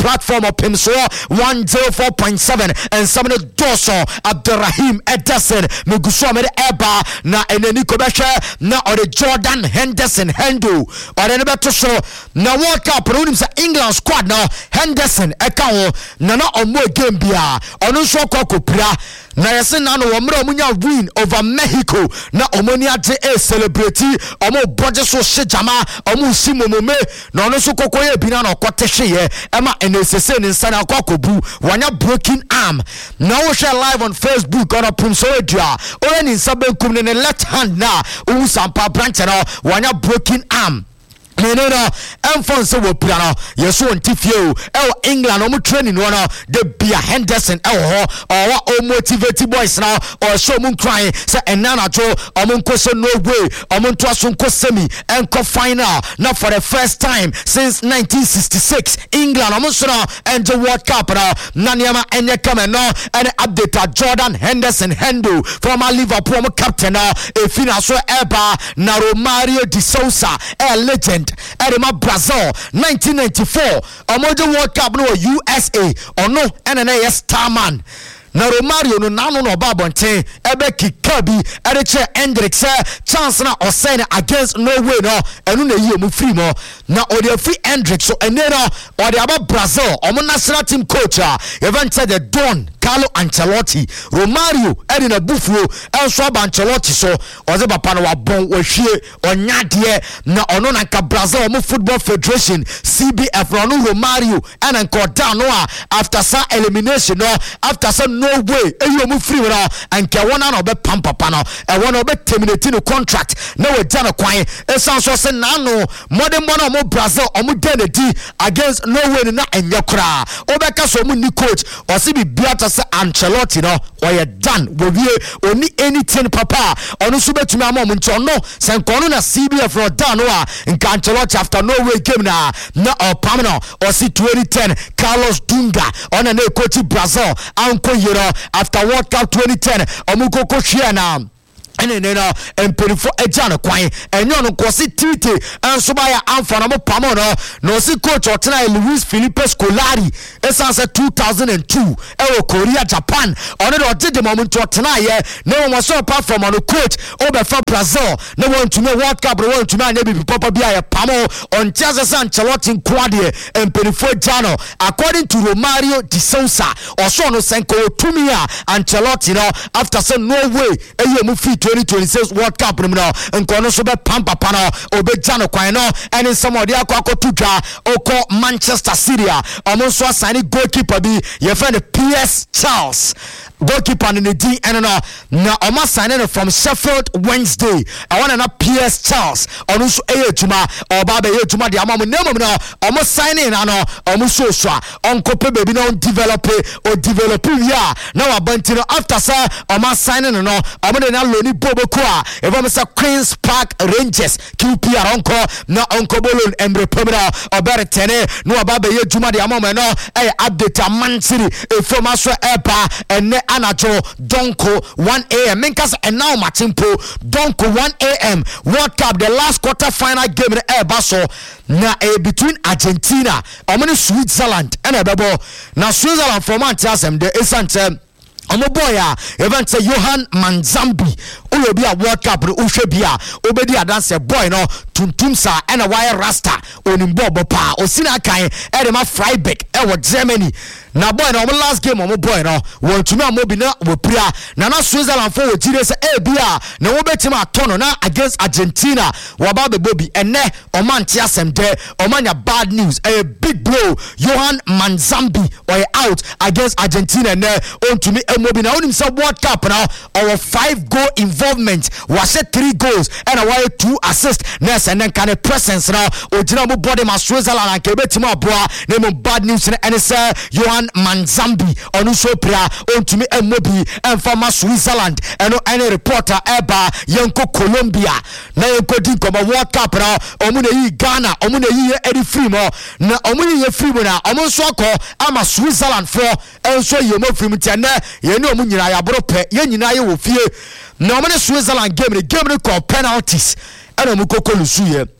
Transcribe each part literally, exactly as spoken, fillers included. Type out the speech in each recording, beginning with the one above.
platform of Pimso one oh four point seven and some of the Doso Abdurrahim Ederson Muguso Med Eba na eneni kobeshe na ore Jordan Henderson Hendo ore ne beto so na World Cup runim sa England squad na Henderson eka ho na na omo game bia ono so kokopira na yese na no omre omunya win over Mexico na omoni ade e celebrate omo budget so shejama omo simomome na ono so kokoye bi na no kotehye ye ema enesese ne nsa na kokobu wanya broken arm na wo share live on Facebook on Pumso Edua o ni nsa benkum ne left hand na o sampa branch na wanya broken arm no no no enfon se wo pira no yeso ontifie o e England omo training no no de Bia Henderson e ho o o motivate boys now or show mun crying say enana to omo nkoso no way omo nto aso nko semi enko final now for the first time since nineteen sixty-six England omo so no and the World Cup na niama enye come no and update Jordan Henderson Hendo former Liverpool captain now e final so eba na Romario de Sousa a legend Edema Brazil nineteen ninety-four Omojo World Cup no U S A or no N N A Starman na Romario no nano no babonten ebe kikabi ereche Hendricks chance na osene against Norway no enu na yi mu free mo na odi free Hendricks so ene no odi aba Brazil omo national team coach even said the Don Carlo Ancelotti Romario edi na bufuo enso aba Ancelotti so oze papa no wabon wahwie onyade na ono na ka Brazil omo football federation C B F no Romario and enko down no after sa elimination no after some no way eyo mu free na anke wona na obe pam papa no e wona obe terminate no contract na we jana kwan e san so se na no modern bona mo Brazil omo den di against Norway na enye kra obe ka so mu ni coach o si bi biata se Ancelotti no oye done we wie oni anything papa onu so betumi am mo nto no se nkono na C B F ro down no a nka Ancelotti after Norway game na na o pam no o si twenty ten Carlos Dunga ona na coach Brazil anko after World Cup twenty ten omuko ko hwe na ene ne no emperifo ejana kwan enyo no kosi titi enso ba ya amfa na mo pamo no no si coach otena Luis Felipe Scolari esanse two thousand two ewo Korea Japan ono do did the moment otena ye no mo so apart from on coach obefa Brazil no want to know World Cup no want to know anya bi papa bia ya pamo on Chelsea Ancelotti kwade emperifo ejano according to Romario de Sousa oso no senko tumi a Ancelotti no after say no way eyo mu fit twenty twenty-six World Cup no no nkono so be pam papa no obeja no kwan no and somebody akwa akotudwa oko Manchester City omo so assign goalkeeper bi ye friend P S Charles goalkeeper in the D and no na omo sign from Sheffield Wednesday I want na P S Charles omo so eyetuma oba be eyetuma de amamo nemo no omo sign in ano omo so so onko pe baby no develop o develop ya na wabanti no after say omo sign in no omo de na loni Bobokoa, if I'm a Queen's Park Rangers, Q P R Uncle, no Uncle Bolon, and Repomina, or better Tene, no Ababa Juma de Amoma, no, I update a Man City, a from Asra Epa, and Ne Anato, Donko, one A M, Minkas, and now Matimpo, Donko, one A M, World Cup, the last quarter final game in the Air Basso, na a between Argentina, Omani Switzerland, and a babo, now Switzerland for Manchasem, the Essence. Omo boy a event say Johan Manzambi o be a World Cup no hwe bia obedi adanse boy no tuntum sa ena wire rasta onimbo bopa osina kan e de ma Freiburg e wo Germany na boy no last game omo boy no won tumi amobi na wo pria na na Switzerland for wo jire say e bia na wo betima atono na against Argentina wo ba be bobi ene o man tia asem de o manya bad news a big blow Johan Manzambi or out against Argentina ne on tumi Mobi na unim say World Cup now our five goal involvement was three goals and a wire two assists ness and then kind of presence now ojina mo body ma Switzerland and kebetima aboa name bad news and say Johan Manzambi onu so pra ontumi Mobi and former Switzerland and any reporter eba yanko Colombia na yanko din ko World Cup now omune yi Ghana omune yi edi free mo na omune yi free mo na omo so akọ ama Switzerland for enso yemo free mo tiane ye no mu nyina ya borope ye nyina ye wo fie na omo ne Switzerland game the game called penalties and omo kokolu suye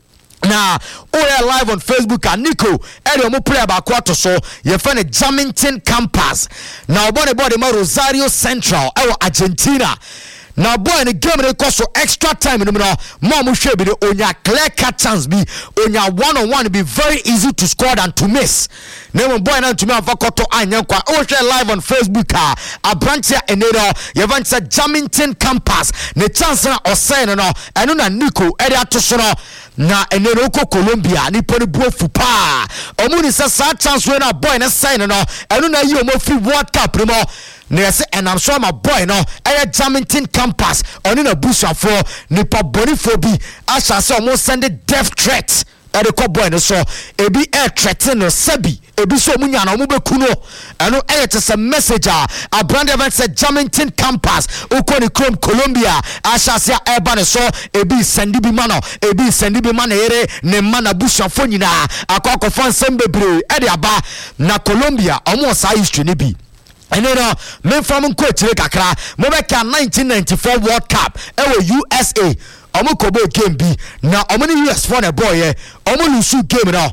na o live on Facebook and Nico ere omo play about quarter so ye friend Jamington Campus na obone body ma Rosario Central ewo Argentina na boy in the game they cost so extra time no no mo share be onya clear cut chance be onya one on one be very easy to score than to miss na mo boy na to me avakoto anya kwa o share live on Facebook a abrantia enero ye van say Jamington Campus ne chance na osay no eno na Nico ere atoso no na enero ko Colombia ni poni buofu pa omuni say sa chance we na boy na say no eno na yi omo free World Cup no Nese and I'm sure my boy no aya Jamington Campus oni na busha for nipa boni for bi asha say almost send death threat e de boy no so ebi air threat no sabi ebi so munya na omobeku no eno aya just a message a brand event said Jamington Campus ukoni Chrome Colombia asha say eba ne so ebi sendi bi mano ebi sendi bi mano ere ne mana busha for nyina akwa fan sembebre e de aba na Colombia omo sa history ni bi and then uh, me from coach kakra mo be ka nineteen ninety-four World Cup e U S A omo kobo game bi na omo ni U S for na boy e omo lusu game no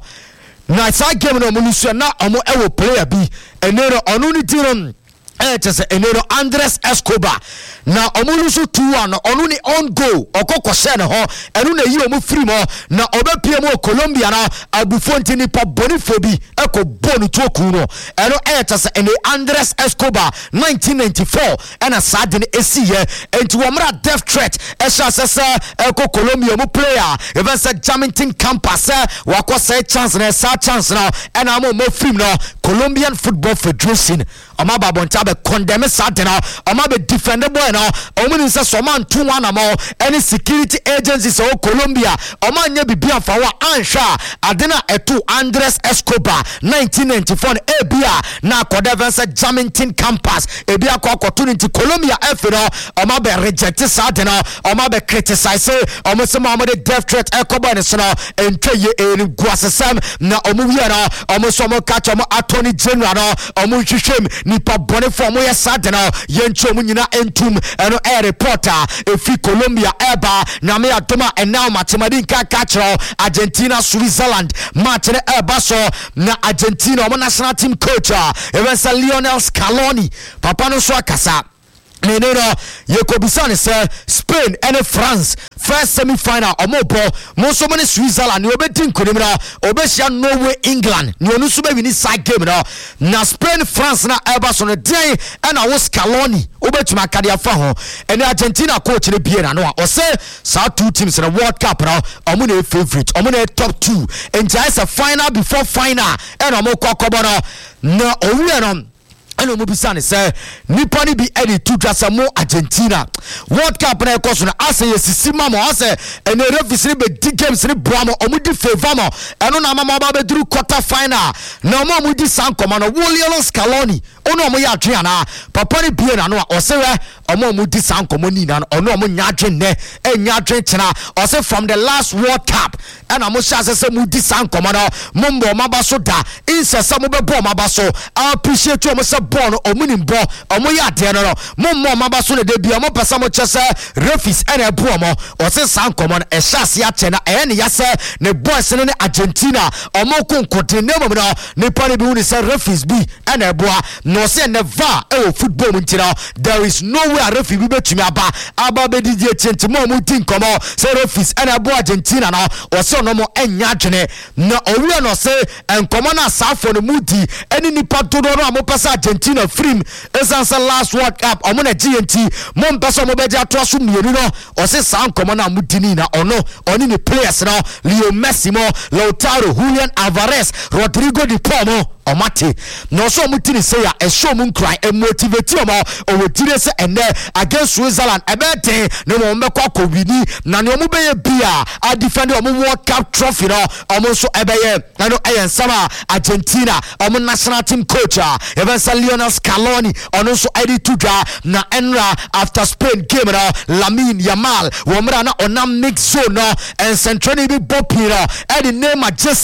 na sa game no omo lusu na omo e player bi and then onu ni tirom eh just enero Andres Escobar na omo lusu two one onu ni on goal okoko share ne ho enu na yi omo free mo na obepie mo Colombia na abufonti ni pa bonifobi eko bonu to ku no eno eh just ene Andres Escobar nineteen ninety-four ena sad ni esi ye enti wo mra death threat e sha sese eko Colombia mo player even said Jamington Campus wa ko say chance na sa chance na ena mo mo free no Colombian Football Federation ama babonta be condemn sad na ama be defend boy na omuni say so man two one am any security agencies o Colombia oma nya bibia fa wa ansha adena eto Andres Escobar nineteen ninety-four ebia na kodeven say Jamington Campus ebia kwa opportunity Colombia F no oma be reject sad na oma be criticize oma say ma de death threat ekoba ne so no entwe ye eni guasesem na omu wi na omo so mo catch omo attorney general no omo hwehwem nipa bone for mo sad na yencho mu nyina entum eno air reporter efi Colombia eba na me atoma enam matemadi nka kachro Argentina Switzerland match na eba so na Argentina o national team coach even say Lionel Scaloni papa no so akasa Nenero Yekobisane say Spain and France first semi-final omobo mo so many Switzerland ni obeti nkonimra obehia Norway England ni onu so be win side game no na Spain France na eba so no den and a Scaloni obetuma kadia fa ho and Argentina coach ne bie na no o say sa two teams in the World Cup no omo na favorite omo na top two and just a final before final and omo kokobo no na owu no eno mo bisane say nipa ni bi edi tudwasa mo Argentina World Cup na ekoso na ase yesisi mamo ase ene referee ni be di games ni boamo omudi favor mo eno na mama ba be duru quarter final na mo omudi sankoma no Lionel Scaloni ono omo ya adwen na papa ni bie na no ose we omo omudi sankoma ni na ono omo nya adwen ne enya adwen chena ose from the last World Cup ena mo sha se mudi sankoma no mo mbo maba so da insese mo be bo maba so appreciate you mo se born omuni mbo omo ya de no mo mo maba so de bia mo pesa mo chese refis ene ebo mo o se san komo no e hyase ya che na e ne ya se ne boys ne Argentina omo konkoti ne mo no ne pare bi uni se refis bi ene ebo no se never e football mu ntira there is no way refi bi betumi aba aba be di die chenti mo mu tin komo se refis ene ebo Argentina no o se no mo enya dwene na owi no se enkomo na safo no mudi eni nipa dodo no mo pesa Argentina free esansa last World Cup omo na G N T mo mpesa mo beja to aso mienu no o se san komo na mudini na ono oni ni players no Leo Messi mo Lautaro Julian Alvarez Rodrigo de Paul mo omate no so mutini say ya e show mun cry e motivate omo o wotire se ene against Switzerland e bete no mo mbekwa ko wini na ne omo beye bia a defend omo World Cup trophy no omo so e beye na no e ensama Argentina omo national team coach even say Lionel Scaloni ono so edi tuja na enra after Spain game no Lamine Yamal wo mra na onam mix zone no en centrally bi bopi no edi name Jesse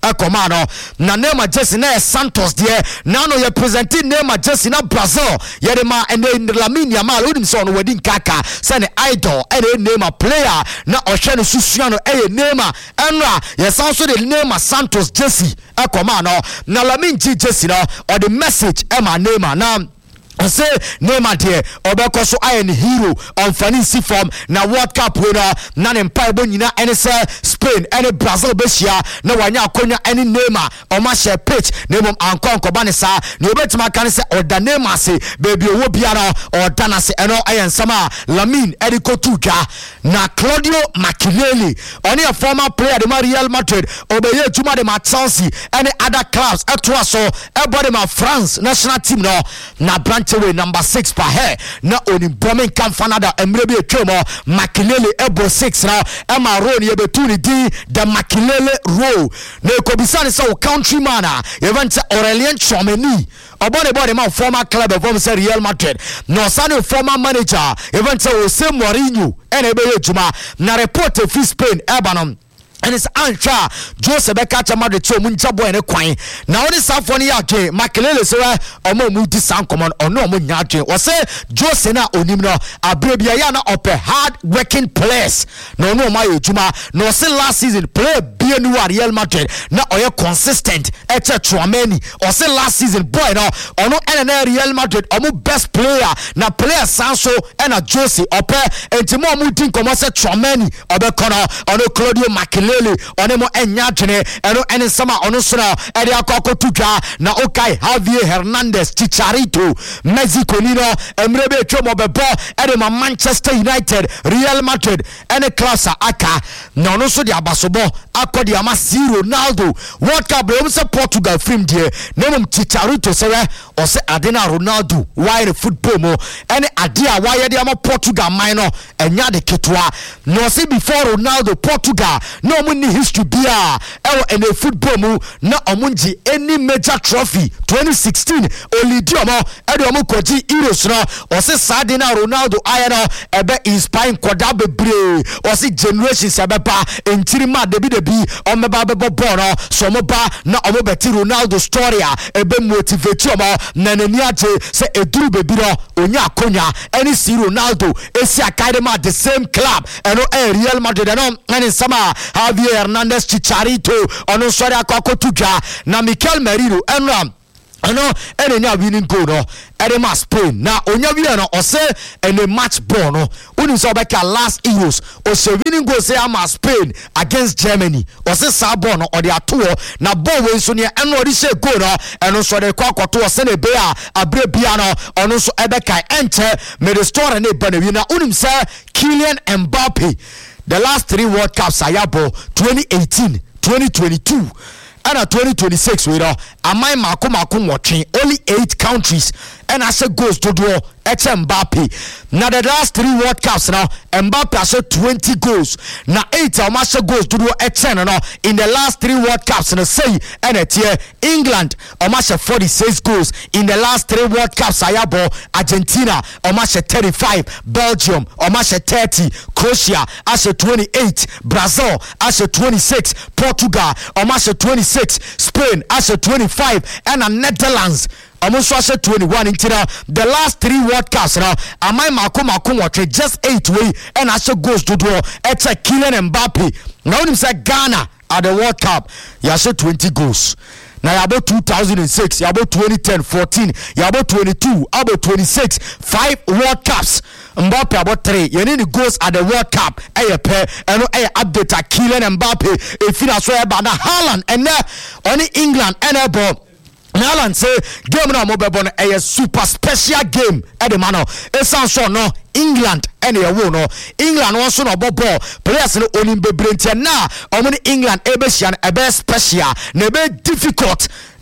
ekoma no na Neymar jersey na Santos de na no ye presenting Neymar jersey na Brazil ye de ma ene Lamine Yamal unim so no wedding kaka say ne idol ene Neymar player na ohwe no susua no eye Neymar enra ye san so de Neymar Santos jersey ekoma no na Lamine jersey no or the message ema Neymar na I say Neymar dear obeko so I am hero on fancy form na World Cup winner na ne mpaibo nyina ene say Spain ene Brazil besia na wanya akonya ene Neymar o ma share pitch Neymar ankon ko bane sa ne obetima kan say oda Neymar say baby owo biara oda na say eno ayen sama Lamine edi kotuka na Claudio Makelele oni a former player de Real Madrid obeye juma de ma Chelsea ene other clubs etwa so everybody ma France national team no na way number six per hair na oni bombing kan fanada emrebe etwemo Makelele ebo six na ema road ye betuni di the Makelele road na ekobisa ne say countryman a event Aurelien Tchouameni obone body man former club of say Real Madrid no sane former manager event Jose Mourinho ene ebe ejuma na report of Spain Ebanon and it's Ancha Jose Bekacha Madrid to Munjabo and a quine. Now this Safoni Yake, Makelele Sera, or more Moody Sound Common or no Munyake, or say Jose na Onimno, a Brebiana of a hard working place. No, no, my Juma, no, say last season play Bienua Real Madrid, not or consistent, et cetera. Many, or say last season, boy, no, or no N N A Real Madrid, or more best player, na player Sanso and a Jose, or pair, and Timo Mutin Commerce Tchouameni, or Becono, or no Claudio Makelele. Onemo enyachene eno ene sama onosra ede akoko tuka na Okai Javier Hernandez Chicharito Mexico nino emrebe chomo bebo ede ma Manchester United Real Madrid ene klasa aka na onoso di abasobo akodi ama si Ronaldo World Cup be umse Portugal film die nemum Chicharito sewe ose adena Ronaldo why the football mo ene adia why de ama Portugal minor enya de ketwa no se before Ronaldo Portugal no muni history bia ewo ene football mu na omunji any major trophy twenty sixteen olidi omo ede omo koji Euros no ose sade na Ronaldo ayano ebe inspire koda bebre ose generations ebeba entiri ma debi debi omeba bebo ball no so mo ba na omo beti Ronaldo story a ebe motivate omo na nani aje se eduru bebi no onya akonya any si Ronaldo esi academy the same club eno e Real Madrid eno ene sama Javier Hernandez Chicharito ono sori akoko tuja na Mikel Merino enram ano ene nya winning goal no ere ma Spain na onya wi no ose ene match ball no uni so beka last Euros ose winning goal say ama Spain against Germany ose sa ball no ode ato na ball we so ne eno ode she goal no eno so de kwa kwato ose ne be a abre bia no ono so ebeka enter me the story ne ba na wi na uni say Kylian Mbappe the last three World Cups ayabo twenty eighteen, twenty twenty-two and twenty twenty-six we know amai mako mako watching only eight countries and I say goes to do H Mbappe. Now the last three World Cups now Mbappe has twenty goals. Now eight Almasha goes to do H now in the last three World Cups and say and it here England Almasha forty-six goals in the last three World Cups. Ayabo Argentina Almasha thirty-five, Belgium Almasha thirty, Croatia Asha twenty-eight, Brazil Asha twenty-six, Portugal Almasha twenty-six, Spain Asha twenty-five and the Netherlands almost twenty-one into the last three World Cups now. Am I Mako Mako watch just eight way and I should goes to do it's a Kylian Mbappe. Now him say Ghana at the World Cup. You should twenty goals. Now you about two thousand six, you about twenty ten, fourteen, you about twenty-two, about twenty-six, five World Cups. Mbappe about three. You need the goals at the World Cup. Hey, pair and hey update at Kylian Mbappe. If you are so about Haaland and there only England and about. Haaland say game na mo bebo no a super special game e de mano e san so no England and e wo no England won so no ball players no onim bebrente na omo ni England e be hia e be special na be difficult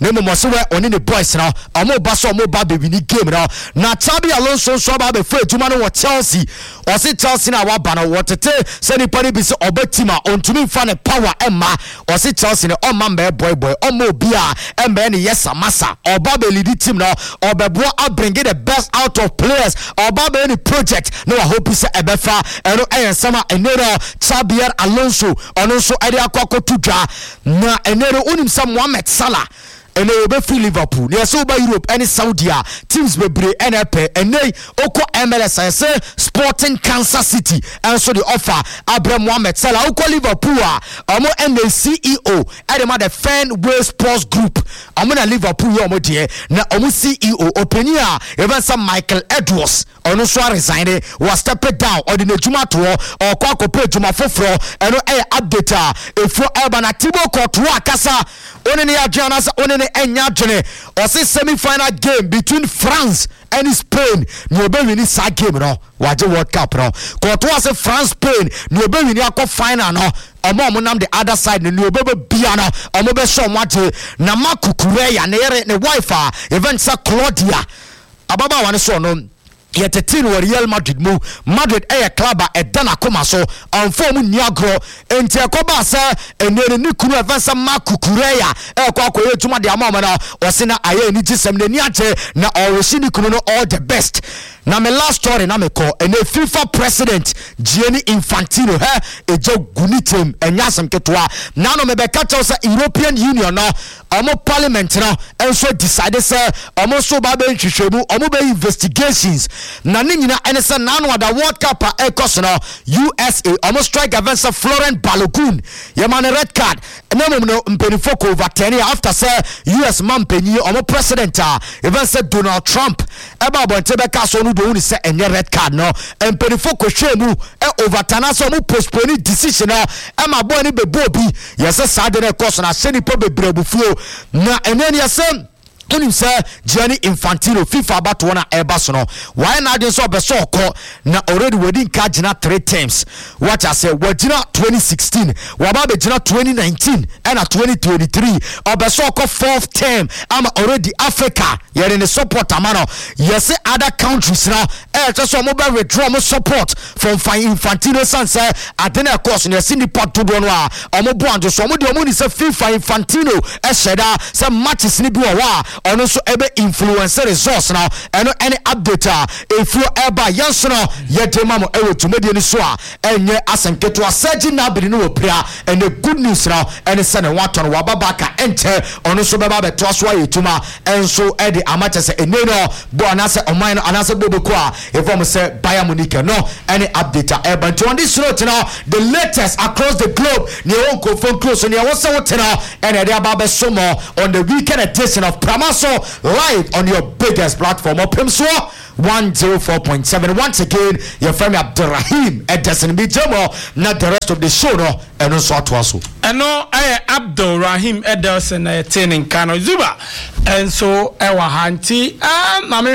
ne mo so we oni ne boys no omo ba so omo ba be win game no na Xabi Alonso so ba be fa ejuma no wo Chelsea o se Chelsea na wa ba no wo tete se ni pari bi se obatima ontumi fa ne power emma o se Chelsea ne o man be boy boy omo obi a embe ne yesa masa oba be lead team no obebo a bring the best out of players oba be any project no I hope say ebefa eno eyensama enero Xabi Alonso ono so ade akwa tudwa na enero unim sam Mohamed Salah ene obe free Liverpool ne so ba Europe any Saudi teams bebre N F L ene oko M L S say Sporting Kansas City and so the offer Abraham Mohamed Salah oko Liverpool omo and the C E O e dey ma the Fenway Sports Group omo na Liverpool yo omo de na omo C E O openi a even some Michael Edwards ono so resign was step down or the juma to or kwa ko pay juma foforo eno e update a efo eba na Thibaut Courtois akasa one ne adwana sa one ne enya adwene o se semi final game between France and Spain no be win this game no waje World Cup no Courtois say France Spain no be win akọ final no omo omo nam the other side no be be bia no omo be so waje na Makukureya ne yere ne wife event sa Claudia ababa wane so no yet a team were Real Madrid mu Madrid a club a dana koma so on form niagro enti akoba sa enere ni kunu avansa Makukureya e kwa kwa yetuma de amama na osina aye ni gisem ne ni ache na owosi ni kunu no all the best na me last story na me call and a FIFA president Gianni Infantino he ejo gunitem enyasem ketwa na no me be catch us European Union no omo parliament no enso decide say omo so ba be nhwehwemu omo be investigations na ni nyina ene say na no ada World Cup e course no U S A omo strike against Florent Balogun ye man red card na mo no mpenifo ko over ten after say U S man penyi omo president a even say Donald Trump e ba bonte be ka so no do say any red card no mpenifo ko hwemu e overturn so mo postpone decision no e ma boy ni be bobi yes say de course na se ni po be brebufuo na eneni asem unim say Gianni Infantino FIFA about one eba so no why na dey so be so ko na already wedding card na three times what I say wedina twenty sixteen waba be gina twenty nineteen and a twenty twenty-three obeso ko fourth term am already Africa yere ne support amano yes other countries now eh so mo be withdraw mo support from Infantino san say adena course ne sini part do no a omo bo anjo so mo de omo ni say FIFA Infantino e sheda say matches ni bi wa ono so ebe influencer resource now eno any update a if you ever yes no yedema mo ewo tumedi ni so a enye asenketo asaji na biri no opria and the good news now any sene waton wababaka ente ono so beba beto so ayetuma enso e de amache se eneno bo anase oman anase boboko a ifom se Bayern Munich no any update a eba to on this note now the latest across the globe ne won ko phone close ne won se wote now and e de ababe somo on the weekend edition of Pramaso live on your biggest platform of Pimswa one oh four point seven. Once again, your friend Abdurrahim Edison Bijamo, not the rest of the show, no, and also to us. And no, I Abdurrahim Edison attending Kano Zuba, and so our auntie, ah, mammy,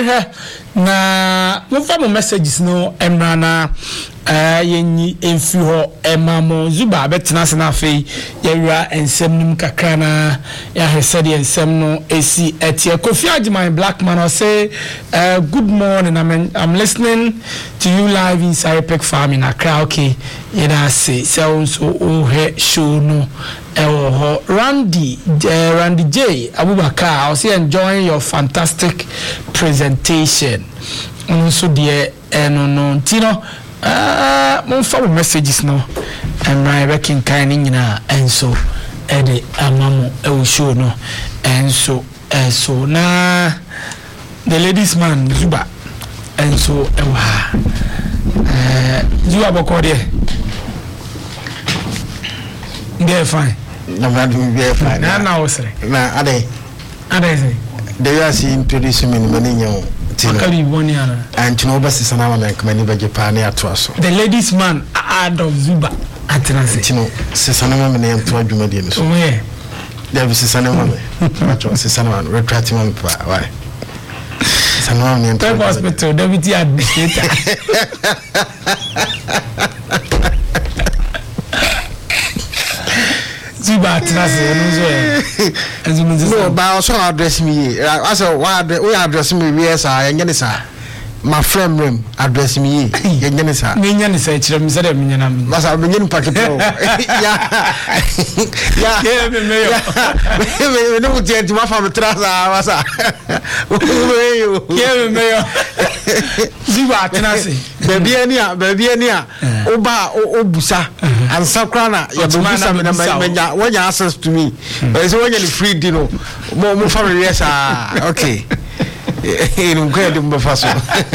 na no formal messages no, Emrana. Uh, yenyi enfi ho emamo Zuba betina se na fe yewura ensem num kakrana ya hesede ensem no esi etie Kofi Ajiman Black Man or say uh, good morning I'm, I'm listening to you live inside Epic Farm in Accra okay yeda say so so o he show no ewo ho Randy uh, Randy J Abubakar I was enjoying your fantastic presentation so dear eno no tino ah mon follow messages no and my working kind nyina enso e de amamo e wo show no enso enso na the ladies man Zuba enso e wa eh Zuba boko de dey fine na ma do be fine na na wo sere na ade ade say they are see introduce me no many nyo Akari Boniana and to know best is an element many by Japan at us. The ladies man ad of Zuba at Tino Sissanama name to a Jumadian. So where there is a woman, Sissaman, retracting one. Why? Sissaman name to hospital, deputy administrator. Ziba Trase, and no, but also address me. I said, why we address me? Yes, I am Yanisa. My friend room address me. Yanisa. Minion is a chum, said a minion. Must have been packet. Yeah, yeah, yeah, we don't get to my family. Trasa, Mayor Ziba Trase, baby, Ania, baby, Ania, Oba, Obusa, and Sakrana. When you access to me, but it's only free dinner. More family, yes, okay. In incredible fashion.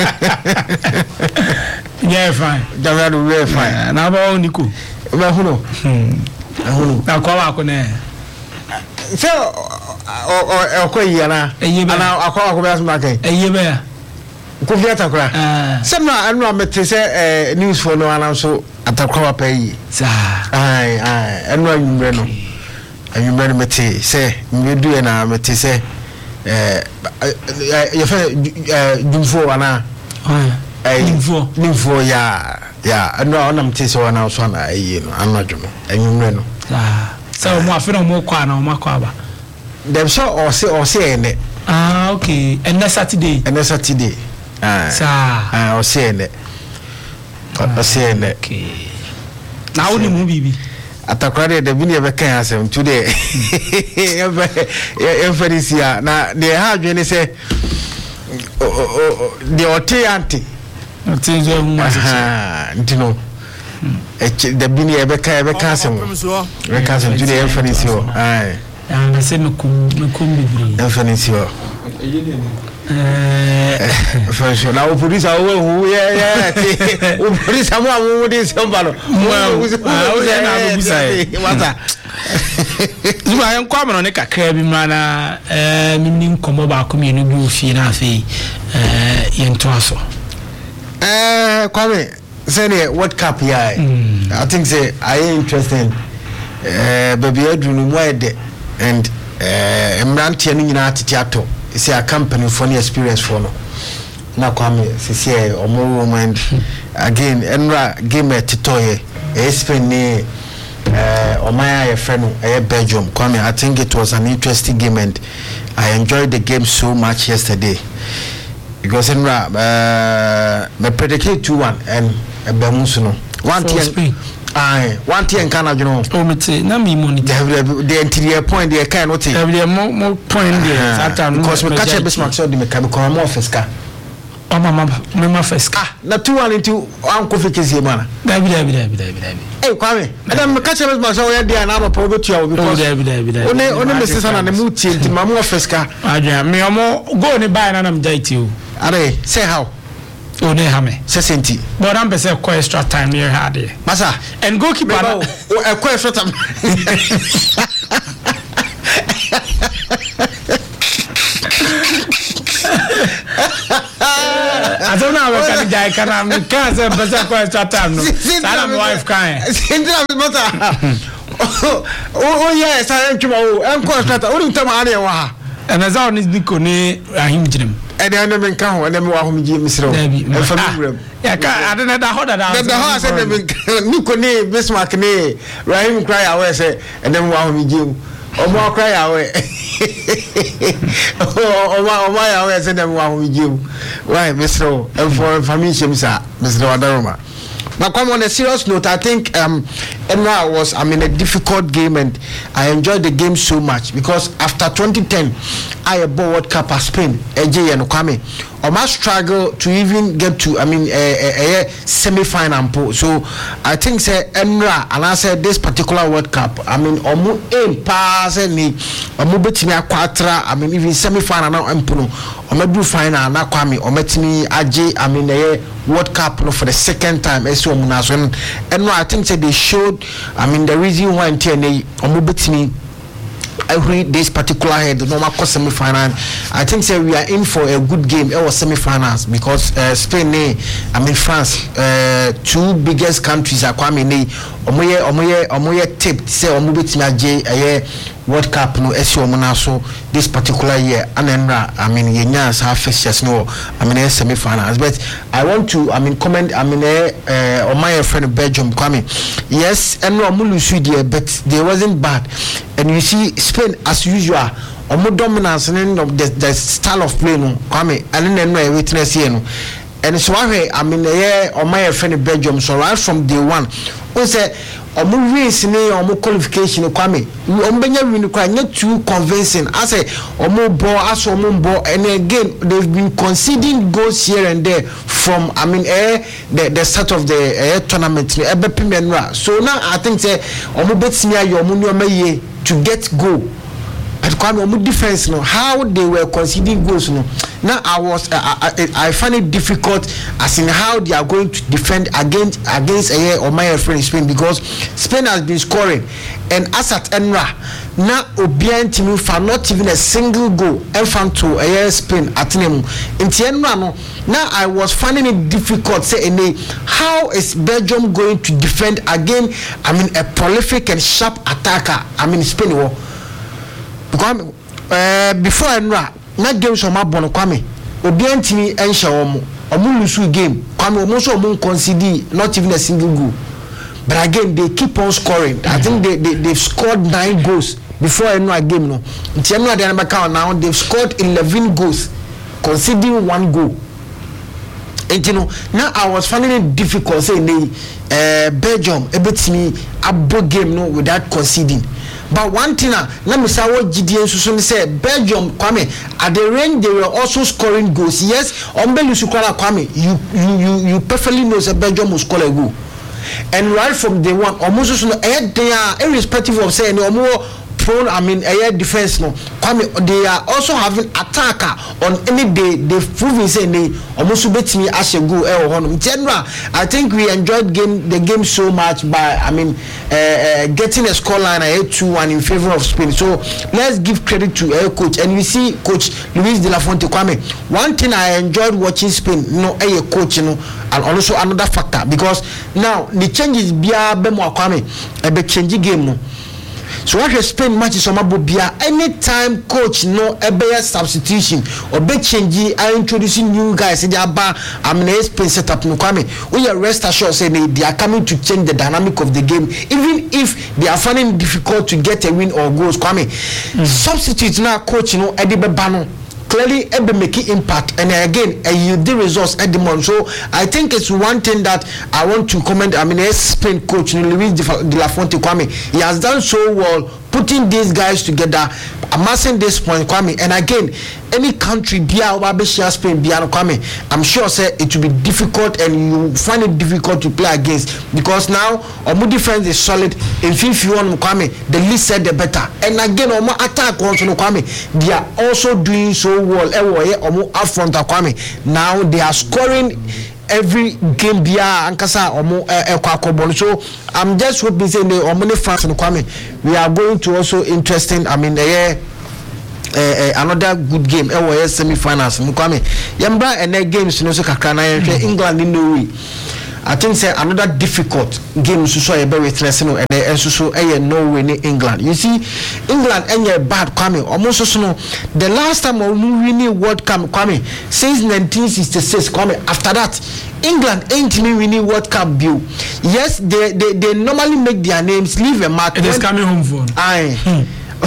Yeah, fine. Javadu, very fine. And I'm all Niku. Well, who know? Now, call out on air. So, or Koyana, and now I call Koba's market. A year bear. Koviata cry. Some I know met to say news for no one also at the Koa pay. Aye, aye, and no, you know. And you better met say, you do and I met to say. Eh, your friend Jumfo ana. Eh, Jumfo. Jumfo ya. Ya, I know I'm so now so na eh no, I'm not jum. And you know. Ah. So mo afino mo kwa na mo kwa ba. Dem so or say or say ene. Ah, okay. And next Saturday. And next Saturday. Ah. Sa. Ah, or say ene. Or say ene. Okay. Now ni mu bibi. Atakwade de bini ebeka asem today everisia na de ha adwene se de ote anti otinzo mu aha ntino e de bini ebeka ebeka asem ebeka asem today everisia ai ya se no kum no kum bibiri everisia eh fashion na o police awo hu yeah yeah o police amu amu de somebalo o na go sai wata zuba yan kwa mo ne kakra bi mana eh mimni nkomo ba ko mienu bi ofie na afi eh yento aso eh kwame say the World Cup yeah I think say I interesting eh baby adunu mo ede and eh mrantie no nyina atetiato it's a company funny experience for no na kwame sisi e omo mind again enra game titoye e Spain ni eh omaya ye friend e Belgium kwame I think it was an interesting game and I enjoyed the game so much yesterday because enra uh me predicted two one and e be musu no one thing Aye, one thing can I know. Oh, me say, na me money. The interior point, the kind of thing. There more more point there. That time because we catch a Bismarck so the mechanical come more fiska. Oh, mama, mama fiska. Ah, na two one into uncle Fikis man. David, David, David, David. Hey, Kwame. And then catch a Bismarck so we there now probably to you because David, David, David. Only only Mister Son and the mood change mama fiska. Ah, me amo go ni buy na am date you. Are say how? Oh, ne hame. sixty. But I'm say quite extra time near hard. Masa, and goalkeeper oh, a quite extra time. I don't know what kind of guy can I'm can't say but quite extra time no. I'm wife kind. Sindra mata. Oh yes, I am tomorrow. I'm quite extra. What you tell me wa? And as on is Nico ne Rahim Jim. And I never can and then wa home Jim Misro. And family. Yeah, I don't know the hot that. The house and Nico ne Bismarck ne Rahim cry away say and then wa home Jim. O mo cry away. O ma o ma away say them wa home Jim. Why Misro? And for family Shimsa, Mister Wadaroma. Now, come on a serious note, I think um, Emma was, I mean, a difficult game and I enjoyed the game so much because after twenty ten, I bought World Cup at Spain, A J and Kwame. I must struggle to even get to, I mean, a, a, a semi-final. So I think, say, Emra, and I said this particular World Cup, I mean, Omu aim pass any, Omu betimia quatra, I mean, even semi-final now, Empuno, Omedu final, na Kwame, Ometimi, A J, I mean, a World Cup no, for the second time, S O Munason. And no, I think say they showed, I mean, the reason why T N A, Omu betimi, every this particular head the normal cost semi-final. I think say we are in for a good game. It was semi-finals because uh, Spain, I mean France, uh, two biggest countries are coming. omoye omoye omoye tipped say omo betimi agye eye World Cup no esi omo na so this particular year anenra I mean yenya sa fixtures no I mean semi finals but I want to I mean comment I mean eh uh, my friend Belgium Kwame yes enro omo lose there but they wasn't bad and you see Spain as usual omo dominance in the, the style of play no Kwame and then no witness here no and so I mean yeah on my friend Belgium so right from day one we say omo race ni omo qualification Kwame omo benya win kwa not too convincing I say omo ball as omo ball and again they've been conceding goals here and there from I mean eh the, the start of the eh, tournament so now I think say omo betimi ayo omo no maye to get goal. But Kwame, defense, no, how they were conceding goals, no. Now I was, uh, I, I find it difficult as in how they are going to defend against against a year or my friend Spain because Spain has been scoring, and as at Enra, now Obian team for not even a single goal, and from to a year Spain at Nemo. In Enra, no. Now I was finding it difficult saying, how is Belgium going to defend again? I mean, a prolific and sharp attacker. I mean, Spain war. Because uh, before Enra, na games on my bono Kwame, Obi antimi ensha omo, omo lose game. Kwame omo so omo concede not even a single goal. But again, they keep on scoring. Mm-hmm. I think they they they've scored nine goals before Enra game no. Until Enra the number count now, they've scored eleven goals, conceding one goal. And you know, now I was finding it difficult saying they uh, Belgium a bit me a big game no without conceding. But one thing, let me say what G D N so say Belgium Kwame at the range they were also scoring goals. Yes, Ombelu Sukala Kwame, you you you you perfectly know that Belgium will score a goal. And right from day one, almost they are irrespective of saying no more prone, I mean air defense no Kwame, they are also having attacker on any day. They've proven saying they almost bet me as a go in general. I think we enjoyed game the game so much by I mean uh, uh, getting a scoreline a two one in favor of Spain. So let's give credit to our coach, and we see Coach Luis de la Fuente Kwame. One thing I enjoyed watching Spain, you know, a coach, you know, and also another factor because now the changes bia bemo Kwame a be change game no. So what you Spain matches on Mabobia anytime coach no a better substitution or be changing I introducing new guys in their bar I mean Spain setup no Kwame we are rest assured say they, they are coming to change the dynamic of the game even if they are finding it difficult to get a win or goals Kwame mm. Substitute now coach you know Eddie Bebano clearly able making impact and again uh, you the results at the moment. So I think it's one thing that I want to comment. I mean, as Spain coach Luis de la Fuente Kwame, he has done so well putting these guys together, amassing this point Kwame. And again, any country bia Wabeshia Spain bia Kwame, I'm sure say it will be difficult and you find it difficult to play against because now Omo defense is solid. In fifty one Kwame, the least said the better. And again, Omo attack also Kwame, they are also doing so well. Omo up front Kwame. Now they are scoring every game bia ankasa omo ekwakobon. So I'm just hoping say the Omoni fans no Kwame, we are going to also interesting. I mean, yeah. Uh, uh, another good game eh uh, semi-finals Kwame yamba and then games no so kakra na England in Norway. I think say another difficult game so so e be witness no and then so so eh Norway in England. You see England any bad Kwame almost so no the last time we winning World Cup Kwame since nineteen sixty-six Kwame after that England ain't me winning World Cup bill. Yes, they, they they normally make their names leave a mark. It is coming home for aye hmm.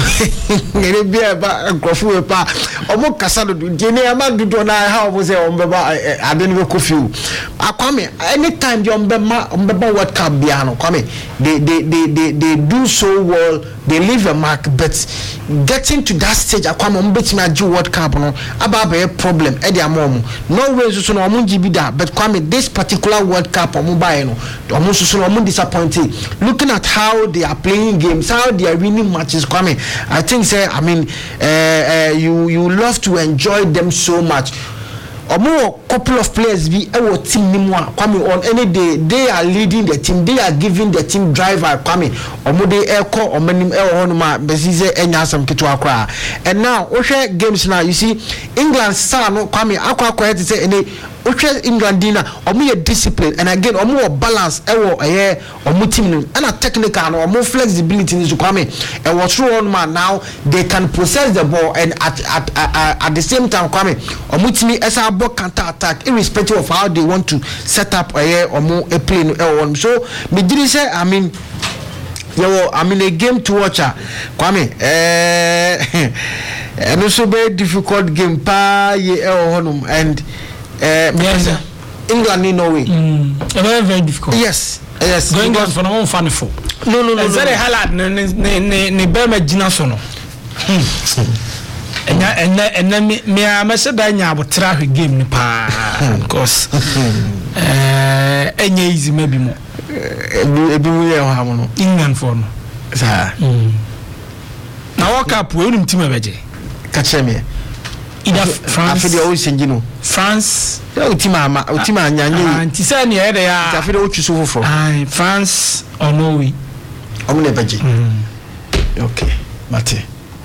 Ngere bia ba nkrofu pa omo kasa do de ne ama do na how we say ombeba ade ne ko fiu Kwame anytime the ombema ombeba World Cup bia no Kwame they they they they they do so well, they leave a mark, but getting to that stage Kwame ombetimi agi World Cup no aba be problem e dia mom no way so no omo gibi da, but Kwame this particular World Cup omo buy no omo so no omo disappointed looking at how they are playing games, how they are winning matches Kwame. I think say I mean uh, uh, you you love to enjoy them so much. Or more couple of players be our team nimwa Kwame on any day they are leading the team, they are giving the team driver Kwame or more they air call or many air on my besize enya some kitu and now we share games now. You see England star no Kwame akwa quiet to say any okay England dinner omo ye discipline and again omo balance e wo eh omo team no and a technical no omo flexibility ni so kwame e wo through on man now they can process the ball and at at at, at the same time kwame omo team esa ball counter attack irrespective of how they want to set up eh omo a play no e won so me did say I mean yo I mean a game to watch kwame eh and also very difficult game pa ye e honum and Uh, yes, England in Norway. Mm. Very very difficult. Yes, yes. Going England for no fun for. No, no, no. Is that a halad? Ne ne ne ne Burma Gina sono. And and and then me me I must say nya abotra game ni pa because eh enye easy maybe more. Ebi ebi we ha mo no. England for no. Sa. Na World Cup we nim team abeje. Catch me. Either France after the always singing France o team ama o team anyanye anti say na e ya after the o chuso fofo ah France or Norway omo na beje okay mate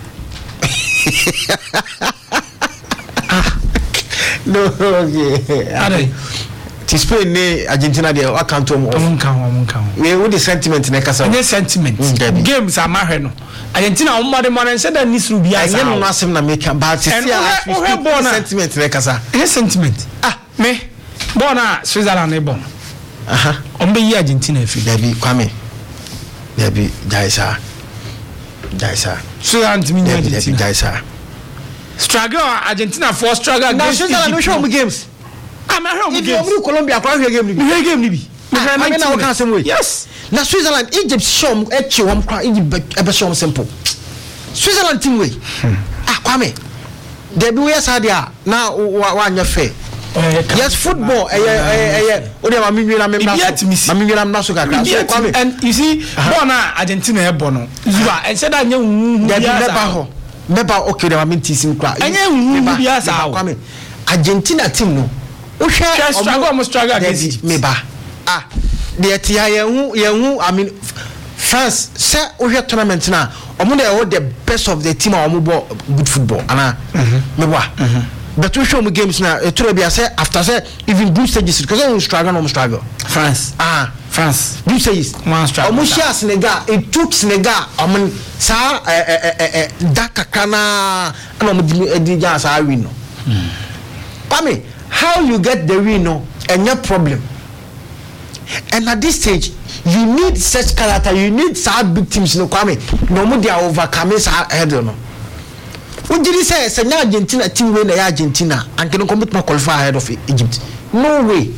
no okay ade ti Spain ni Argentina dey account om on kan on kan we with the sentiment na kasa the sentiment games are mahwe no Argentina on mother man said that nisru bia sa no asem na make but see the sentiment na kasa the sentiment ah me bona Switzerland e bon aha on be Argentina fi there be kwame there be jaisa jaisa Switzerland me Argentina jaisa struggle Argentina for struggle against Switzerland no show me games I'm a home game if Colombia kwa game ni we game ni bi I mean, I can't say way. Yes. Now Switzerland, Egypt show me actually one cry Egypt ebe show simple. Switzerland team way. Ah, kwame. There be where sadia now one your fair. Yes, football. Eh eh eh. O de ma mi nwira me mnaso. Ma mi nwira mnaso kakra. So kwame. And you see, bona Argentina e bono. Zuba, and said that you there be never ho. Never okay there ma mi tisim kra. Anya hu bia sa kwame. Argentina team no. O hwe struggle almost struggle against me ba. Ah, the tia yehu yehu I mean France say ohwe tournament na omo dey hold the best of the team omo ball good football ana me wa but we show me games na e tro bia say after say even group stages because we struggle no struggle France ah France group stages one struggle omo share Senegal it took Senegal omo sa eh eh eh that kakana na omo di ja sa win no Kwame, how you get the win no and your problem. And at this stage, you need such character, you need such big teams no Kwame. No more they are overcoming head no. What did he say? Say Argentina team win Argentina and can commit my qualify ahead of Egypt. No way.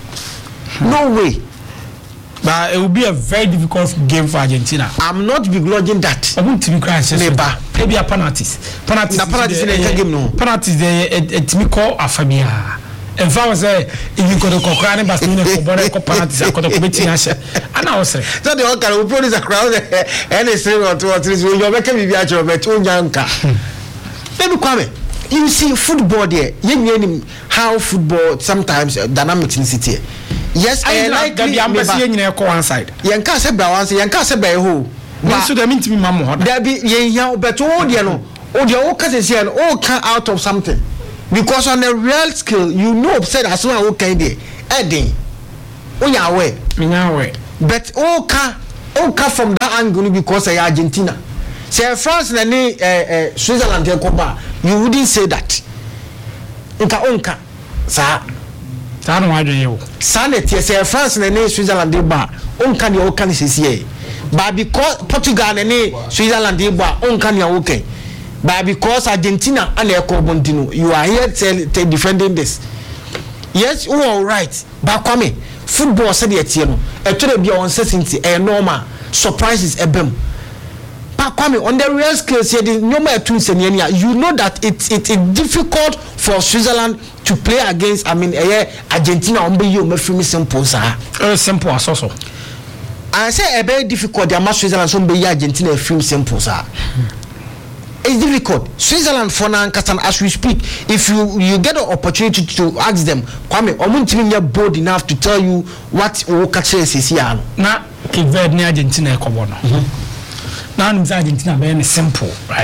No way. But it will be a very difficult game for Argentina. I'm not begrudging that. I want to be crying. Never. Maybe a penalties. Penalties. The penalties in the game no. Penalties they it me call a famia. And if I was say if you go to Kokran Barcelona for border penalties I could be tinashe. And I was say. So the all can produce a crowd and a three or two or three you make me be actually bet unyanka. Baby Kwame, you see football there. You how football sometimes uh, dynamics in city. Yes, I like the embassy in one side. Yanka se ba one side, yanka se ba ho. But so they mean to me mama. There be yen but oh dear no. Oh dear, oh can say oh come out of something. Because on a real skill, you know said as well okay there. Edding. Oh yeah way. Me now way. But oh can oh come from that angle because I Argentina. Say France na ni eh Switzerland dey come you wouldn't say that. Nka onka sa sa no wadwe yo. Sa na tie say France na ni Switzerland dey ba onka ne o kan sesiye. But because Portugal na ni Switzerland dey ba onka ne o kan. But because Argentina and Ekobondino, you are here tell, tell defending this. Yes, you are right. But Kwame, football said it you know. A total be uncertainty, a normal surprises a bem. But Kwame, on the real scale, said no matter two senior, you know that it's it is difficult for Switzerland to play against. I mean, uh, Argentina on be you me free simple, sir. Very simple, as also. I say a very difficult. The match Switzerland so be Argentina free simple, sir. It's difficult. Switzerland for now, as we speak, if you you get an opportunity to ask them, Kwame, omuntimi you bold enough to tell you what Okache is here. Na Cape Verde Argentina ekobo no. Now Argentina very simple, right?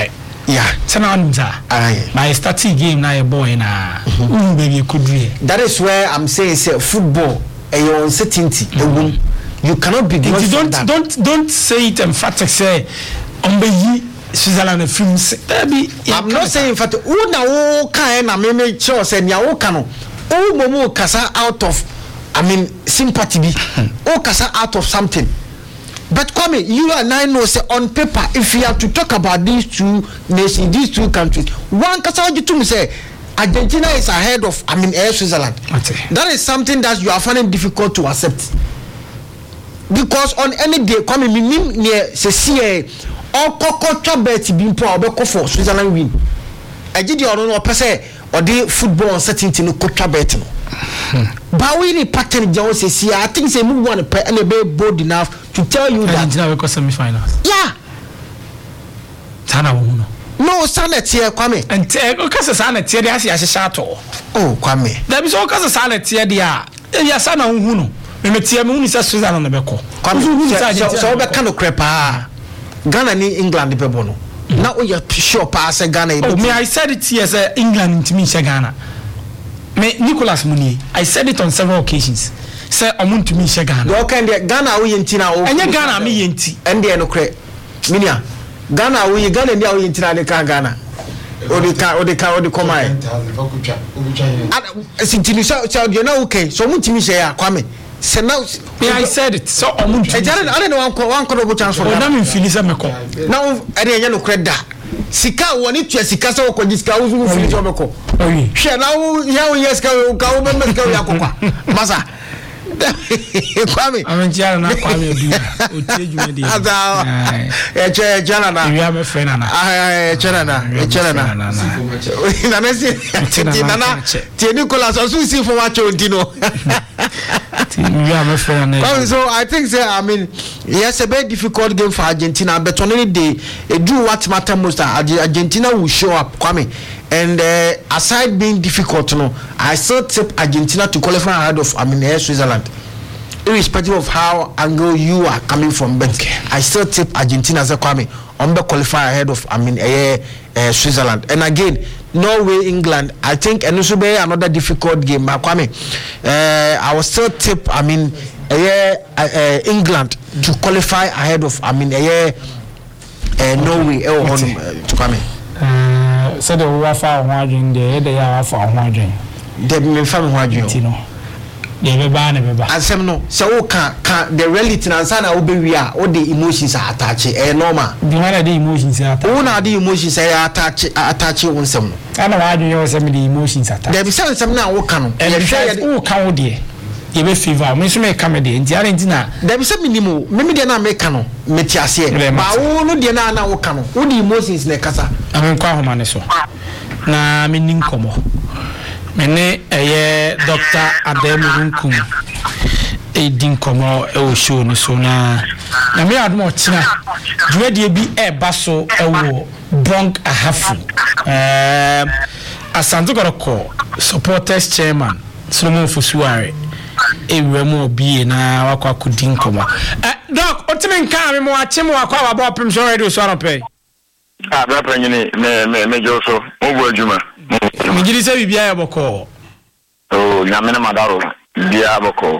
Yeah. Sananza. Aye. My starting game na a boy na. Um baby could do. That is where I'm saying say football and your uncertainty. Mm-hmm. You cannot be good. Don't that. don't don't say it emphatic say on be Switzerland films. I'm not saying emphatic. Who na who can na me make sure say nya who can. Who momo kasa out of I mean sympathy be. Who kasa out of something. But Kwame, you and I know say on paper, if you have to talk about these two nations, these two countries, one Kasawaji to me say Argentina is ahead of I mean Air Switzerland. Okay. That is something that you are finding difficult to accept. Because on any day, Kwame, me near say see all Coco bet being poor for Switzerland win. I did your own person or the football uncertainty no coach bet no. But we need pattern Jones say I think say move one and be bold enough to tell you that Argentina will go semi-finals. Yeah. Tana uno. No, Sanet here, Kwame. And Okasa Sanet here, they are shato. Oh, Kwame. There is Okasa Sanet here, they are. They are Sana Uno. We met here, Moon is a Switzerland on the Beko. Kwame, so we can crepa. Ghana ni England, the Pebono. Now we are sure pass Ghana. Oh, me, I said it here, say England to me, Ghana. Me, Nicolas Mounier, I said it on several occasions. Say, I want to me, Ghana. You can get Ghana, we in Tina, and you Ghana, me in T. And they are no credit. Minia. Ghana we Ghana ndia we ntina de ka Ghana odika odika odikoma e sintini so so de na okay so mutimi she ya Kwame se na I said it so omuntu e jare ane no wanko wanko do chance for na me feel say meko na ade enye no kreda sika woni tua sika se wo ko sika wo fu fili jo meko oyi hwe na wo ya wo yes ka wo ka wo be meka wo yakokwa masa Kwame amenjara na Kwame obi otieju de ada e che jana na we am friend na ah e chana na e chana na na na si na na ti Nicolas so si for watch ontino we am friend na so I think say I mean yes a very difficult game for Argentina but on any day do what matter most Argentina will show up Kwame. And uh, aside being difficult, you know, I still tip Argentina to qualify ahead of I mean Switzerland. Irrespective of how angle you are coming from, but okay. I still tip Argentina as a Kwame on the qualify ahead of I mean uh, uh, Switzerland. And again, Norway, England. I think and this will be another difficult game. But Kwame, uh, I will still tip I mean uh, uh, England to qualify ahead of I mean uh, uh, Norway. Uh, to Kwame. So the wafa hwadwen de de ya wafa hwadwen de me fa hwadwen ti no de be ba na be ba asem no se wo ka ka the reality na nsa na wo be wi a wo de emotions attach e normal de wala de emotions attach wo na de emotions e attach attach wo nsem no ana hwadwen yo se me de emotions attach de be se nsem na wo ka no e hwe wo ka wo de ye be favor me so me ka me de nti are ntina de be se minimo me me de na me ka no me ti ase ba wo no de na na wo ka no wo de emotions na kasa amen kwa homa ne so na me nin komo me ne eye Doctor Ademu Nkum e din komo e o show no so na na me admo china dwedie bi e ba so e wo Bronk Ahafu eh Asante Koroko supporters chairman Solomon Fosuare ewe mo bi na wakwa kudin komo eh doc otime nka me mo ache mo wakwa wa bo pem so radio so arope ah bra pranyini me me me joso mo bo adwuma me gidi se bibia ya boko oh nyame na madaro bibia boko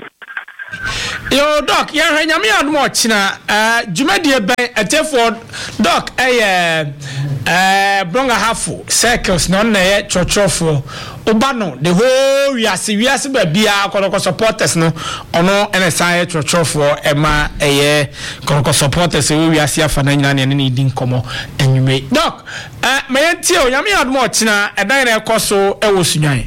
yo doc ya hwe nyame adom ochina eh dwumadie ben etefo doc eh eh Bronk Ahafu circles no na ye chochofo oba no the whole wiase wiase ba bia koloko supporters no ono ene sai chochofo ema eye koloko supporters we wiase afa na nyina ne ne di nkomo enwume doc eh mayentie o nyame adom ochina edan na ekoso ewo sunwan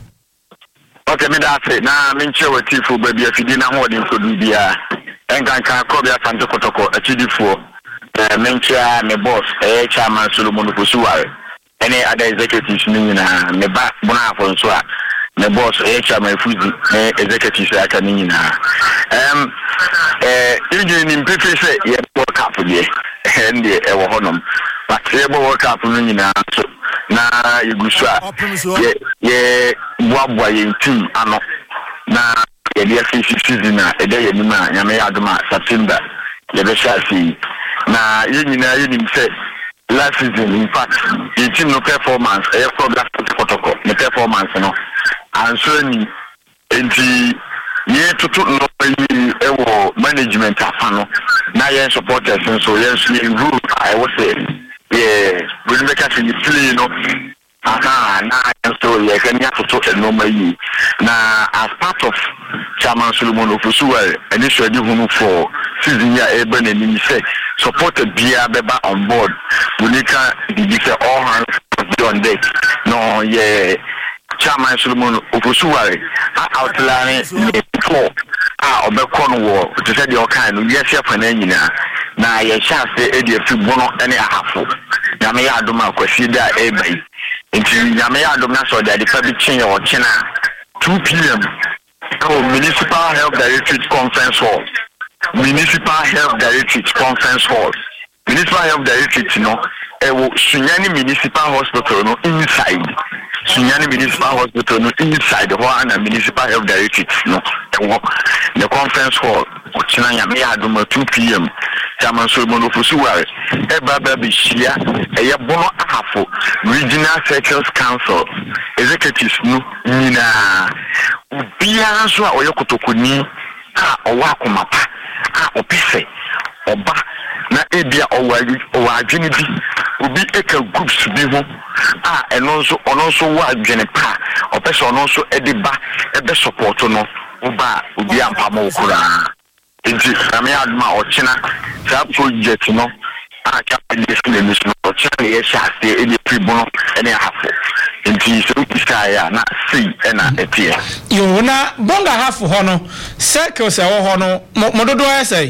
okay me da say na me nche watifu ba bia fidi na ho de nkodu bia enkan kan ko bia Asante Kotoko achidifo eh me nche me boss eh chairman Solomon Fosuare any other executives ni na me ba bona afon so a me boss eh chairman Fuzi eh executives aka ni na em eh inji ni mpepe se ye World Cup die and e wo honom but ye World Cup ni na so na yegusua ye ye boabua ye team ano na ye dia finish season na e dey anima nyame adoma September ye be sha si na ye nyina ye nim se last season. In fact, the team no performance. A club last protocol, the performance no. And so in the year to two no management afano. Now you supporters and so yes, we rule. I was say yeah, we make us in the play no. Aha, now so yeah, can you have to talk a normal year. Now as part of Chairman Solomon Ofosuware, initially who for season year Eben and he said supported Bia Beba on board. Bunika did say all hands on deck. No, yeah, Chairman Solomon Ofosuware outlining for ah Obekon war to say the kind yes ya fananyina na ye chance e dey fi bono any ahafo. Nyame ya adoma kwasi da ebe. Nti nyame ya adoma so da de fa bi chen ya o chena two p.m. Oh, Municipal Health Directorate Conference Hall. Municipal Health Directorate Conference Hall. Municipal Health Directorate, you know, eh, Sunyani Municipal Hospital, no, inside. Sunyani Municipal Hospital, no, inside. The one and Municipal Health Directorate, no, the conference hall. Chinanya me aduma two p.m. Chairman Solomon Ofosuware. Eba baby shia. Eya bono ahafo. Regional Circles Council. Executives no. Nina. Ubia so a oyokotokoni. Ah, owa komapa. Ah, opise. Oba. Na ebia owa owa adwene bi. Obi eka groups bi ho. Ah, eno nso ono nso wa adwene pa. Opese ono nso ediba ebe support no. Oba obi ampamo okura. Inti kami aduma ochina sa project no a capability ne mission ochina ye shase e dey pribono ene hafo inti so kisaya na see na etie yo na bonga hafo ho no circles e wo ho no mododo esai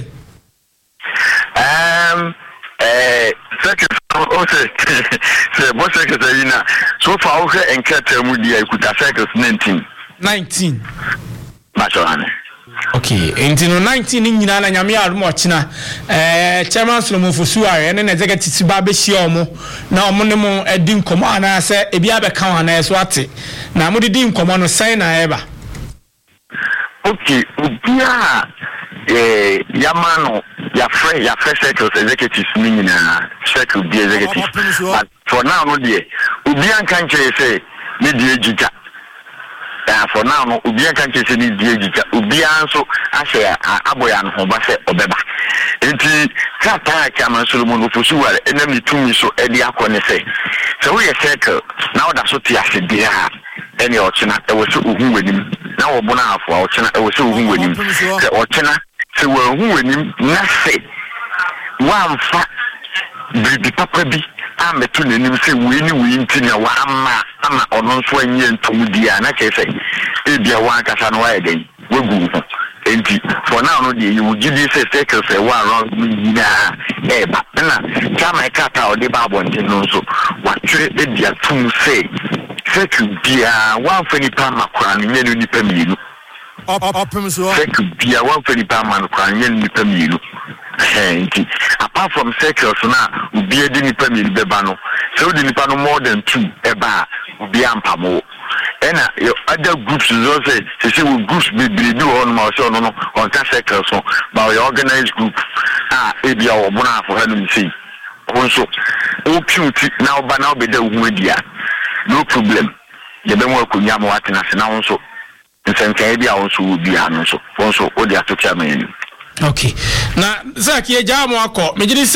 um eh circles o se se bo circles ina so far o he enkata mu dia ikuta circles nineteen nineteen bachorane. Okay, into nineteen nyina na nyame arumo china eh Chairman Solomon Ofosuware ene na executive ba be hia omo na omo ne mo edi nkomo ana se ebi abeka wana eso ate na mo di nkomo no sai na eba. Okay, ubia eh yamano ya free ya free circles executives nyina circle the executive but for now no dey ubia kan kire say me dey giga. Uh, for now, no, Ubia can't say ni diejika. Ubia so ashe aboya no ba se obeba. Enti kata Chairman Solomon Ofosuware enemi tumi so edi akone se. Se we circle now that so ti ase dia eni ochina e wo se ohun wenim na wo bona afo ochina e wo se ohun wenim. Se ochina se wo ohun wenim na se wamfa bibi papa bi ametu nenim se we ni we ntinya wa ama ama ono nso anye ntom dia na ke say e bia wa kasa no wa eden wegu ho enti for now no dey you give you say circle say wa around me na e ba na chama kata o de ba bonde no so wa twere e dia tum say circle bia wa fani pa makura no nyenu ni pa mienu opem so circle bia wa fani pa makura nyenu ni pa mienu. Enti apart from circles na ubi edi nipa mi beba no so di nipa no more than two eba ubi ampamo ena your other groups so say say we groups be be do on ma so no no on ka circles so but your organized group ah ebia obona for hanu say onso o puti na oba na obeda huadia no problem ye be mo akunya mo atena se na onso nsenka ebia onso ubi anu so onso odi atokia man. Okay. Na Zaki e jamo akọ.